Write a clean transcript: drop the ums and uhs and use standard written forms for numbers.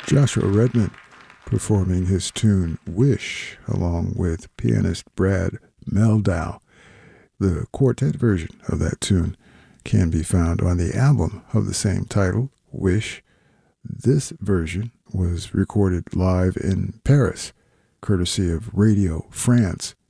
Joshua Redman performing his tune Wish along with pianist Brad Mehldau. The quartet version of that tune can be found on the album of the same title, Wish. This version was recorded live in Paris, courtesy of Radio France.